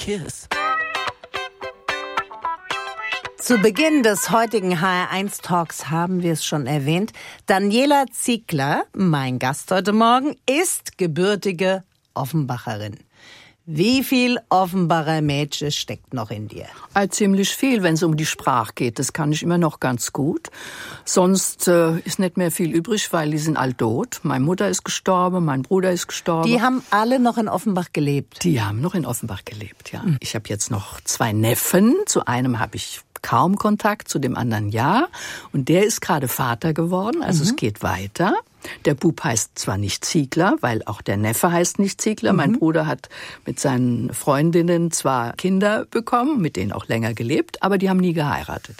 kiss. Zu Beginn des heutigen HR1-Talks haben wir es schon erwähnt. Daniela Ziegler, mein Gast heute Morgen, ist gebürtige Offenbacherin. Wie viel Offenbacher Mädchen steckt noch in dir? Ziemlich viel, wenn es um die Sprache geht. Das kann ich immer noch ganz gut. Sonst ist nicht mehr viel übrig, weil die sind all tot. Meine Mutter ist gestorben, mein Bruder ist gestorben. Die haben alle noch in Offenbach gelebt? Die haben noch in Offenbach gelebt, ja. Ich habe jetzt noch 2 Neffen. Zu einem habe ich kaum Kontakt, zu dem anderen ja. Und der ist gerade Vater geworden, also es geht weiter. Der Bub heißt zwar nicht Ziegler, weil auch der Neffe heißt nicht Ziegler. Mein Bruder hat mit seinen Freundinnen zwar Kinder bekommen, mit denen auch länger gelebt, aber die haben nie geheiratet.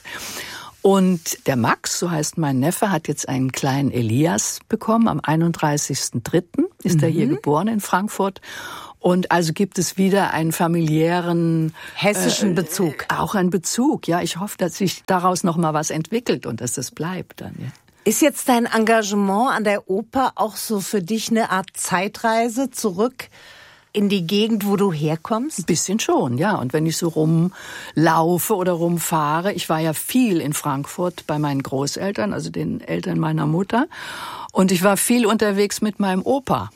Und der Max, so heißt mein Neffe, hat jetzt einen kleinen Elias bekommen. Am 31.03. ist er hier geboren in Frankfurt. Und also gibt es wieder einen familiären hessischen Bezug. Auch einen Bezug, ja. Ich hoffe, dass sich daraus noch mal was entwickelt und dass das bleibt dann, ja. Ist jetzt dein Engagement an der Oper auch so für dich eine Art Zeitreise zurück in die Gegend, wo du herkommst? Ein bisschen schon, ja. Und wenn ich so rumlaufe oder rumfahre, ich war ja viel in Frankfurt bei meinen Großeltern, also den Eltern meiner Mutter. Und ich war viel unterwegs mit meinem Opa.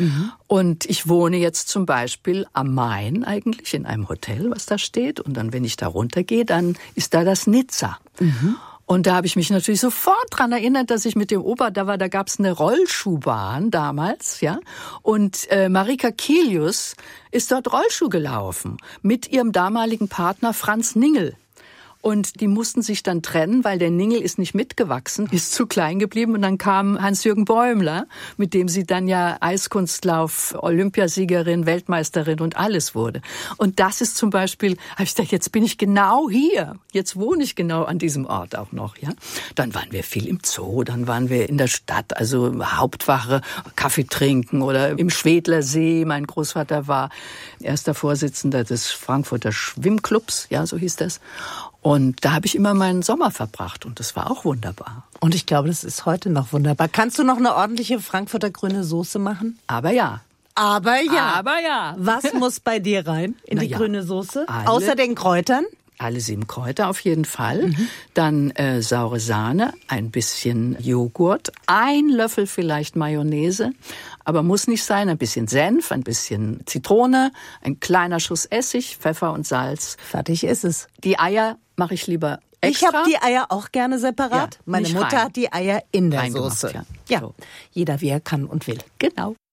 Und ich wohne jetzt zum Beispiel am Main eigentlich in einem Hotel, was da steht. Und dann, wenn ich da runtergehe, dann ist da das Nizza. Und da habe ich mich natürlich sofort dran erinnert, dass ich mit dem Opa, da gab's eine Rollschuhbahn damals, ja. Und Marika Kilius ist dort Rollschuh gelaufen mit ihrem damaligen Partner Franz Ningel. Und die mussten sich dann trennen, weil der Ningel ist nicht mitgewachsen, ist zu klein geblieben. Und dann kam Hans-Jürgen Bäumler, mit dem sie dann ja Eiskunstlauf, Olympiasiegerin, Weltmeisterin und alles wurde. Und das ist zum Beispiel, habe ich gedacht, jetzt bin ich genau hier. Jetzt wohne ich genau an diesem Ort auch noch, ja. Dann waren wir viel im Zoo, dann waren wir in der Stadt, also Hauptwache, Kaffee trinken oder im Schwedler See. Mein Großvater war erster Vorsitzender des Frankfurter Schwimmclubs, ja, so hieß das. Und da habe ich immer meinen Sommer verbracht und das war auch wunderbar. Und ich glaube, das ist heute noch wunderbar. Kannst du noch eine ordentliche Frankfurter grüne Soße machen? Aber ja. Aber ja. Aber ja. Was muss bei dir rein in die grüne Soße? Alle. Außer den Kräutern? Alle 7 Kräuter auf jeden Fall. Dann saure Sahne, ein bisschen Joghurt, 1 Löffel vielleicht Mayonnaise, aber muss nicht sein. Ein bisschen Senf, ein bisschen Zitrone, ein kleiner Schuss Essig, Pfeffer und Salz. Fertig ist es. Die Eier mache ich lieber extra. Ich habe die Eier auch gerne separat. Ja, Meine Mutter hat die Eier in der Soße. Ja, so. Jeder wie er kann und will. Genau.